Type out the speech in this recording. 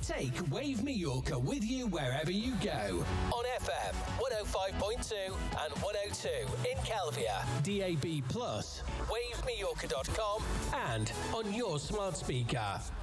Take Wave Mallorca with you wherever you go. On FM 105.2 and 102 in Calvia, DAB+, wavemallorca.com, and on your smart speaker.